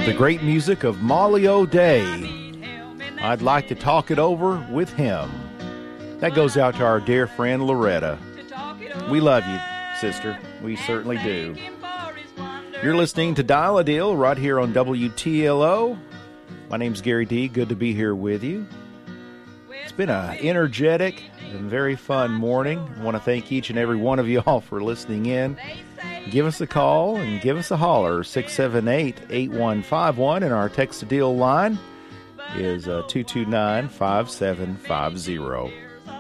The great music of Molly O'Day. I'd like to talk it over with him. That goes out to our dear friend Loretta. We love you, sister. We certainly do. You're listening to Dial a Deal right here on WTLO. My name's Gary D. Good to be here with you. It's been an energetic and very fun morning. I want to thank each and every one of you all for listening in. Give us a call and give us a holler, 678-8151, and our text-to-deal line is 229-5750.